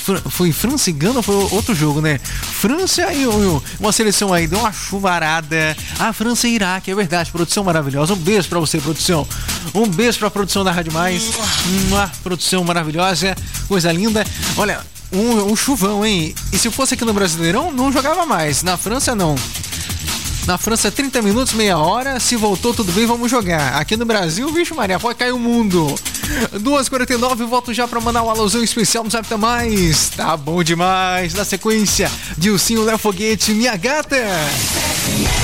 Foi França e Gana ou foi outro jogo, né? França e uma seleção aí, deu uma chuvarada. A França e Iraque, é verdade, produção maravilhosa. Um beijo pra você, produção. Um beijo pra produção da Rádio Mais. Uma produção maravilhosa, coisa linda. Olha, um chuvão, hein? E se fosse aqui no Brasileirão, não jogava mais. Na França, não. Na França, 30 minutos, meia hora. Se voltou, tudo bem, vamos jogar. Aqui no Brasil, vixe Maria, pode cair o mundo. 2h49, volto já pra mandar um alusão especial no Zap Mais. Tá bom demais. Na sequência, Dilcinho, Léo Foguete, Minha Gata.